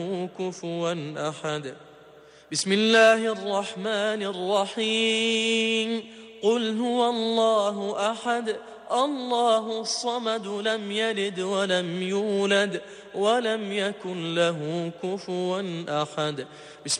كفوا أحد. بسم الله الرحمن الرحيم. قل هو الله أحد الله الصمد لم يلد ولم يولد ولم يكن له كفوا أحد.